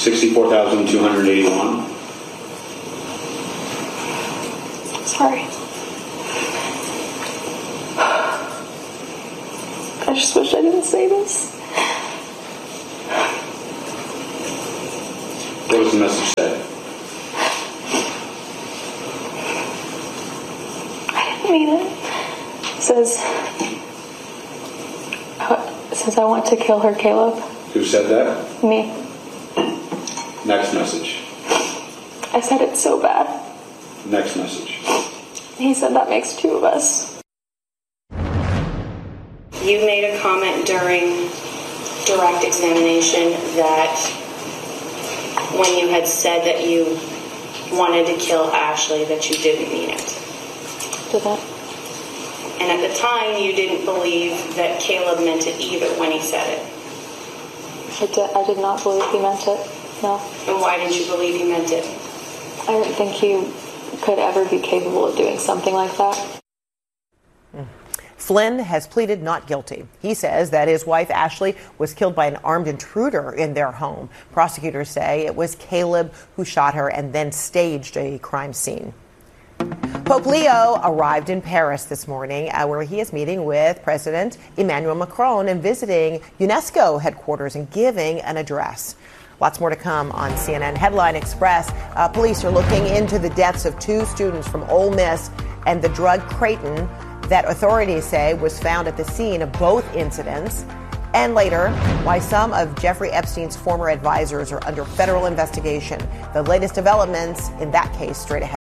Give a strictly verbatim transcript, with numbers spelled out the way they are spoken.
sixty-four thousand two hundred eighty-one. Sorry. I just wish I didn't say this. What was the message say? I didn't mean it. It says, it says I want to kill her, Caleb. Who said that? Me. Next message. I said it so bad. Next message. He said that makes two of us. You made a comment during direct examination that when you had said that you wanted to kill Ashley, that you didn't mean it. Did that? And at the time, you didn't believe that Caleb meant it either when he said it. I did, I did not believe he meant it, no. And why didn't you believe he meant it? I didn't think he could ever be capable of doing something like that. Flynn has pleaded not guilty. He says that his wife, Ashley, was killed by an armed intruder in their home. Prosecutors say it was Caleb who shot her and then staged a crime scene. Pope Leo arrived in Paris this morning, uh, where he is meeting with President Emmanuel Macron and visiting UNESCO headquarters and giving an address. Lots more to come on C N N Headline Express. Uh, police are looking into the deaths of two students from Ole Miss and the drug Creighton that authorities say was found at the scene of both incidents. And later, why some of Jeffrey Epstein's former advisors are under federal investigation. The latest developments in that case straight ahead.